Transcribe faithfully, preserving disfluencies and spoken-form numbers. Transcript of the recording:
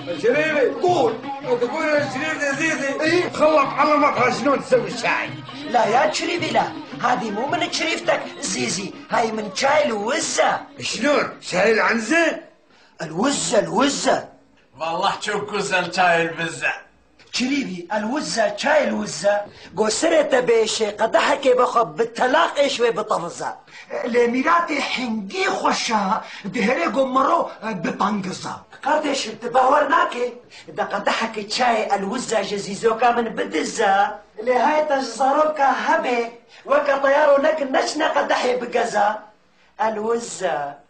شريفي قول. تقول يا شريف يا سيدي ايه؟ خلط علمك شلون تسوي الشاي. لا يا شريفي لا، هذه مو من شريفتك زيزي، هاي من شاي الوزة. شلون؟ شاي العنزة؟ الوزة الوزة. والله شوف كوزل شاي البزة. شريفي الوزة شاي الوزة. قصرت بيشي قدحكي بخب بالتلاقي شوي بطفزة. لميراتي حنجي خوشا دهري قمرو بطنقزة. قدش تباورناكي إذا قدحكي شاي الوزة جزيزوكا من بدزة. لهاي تجزروكا هبي وكا طيارو لك نشنا قدحي بقزة. الوزة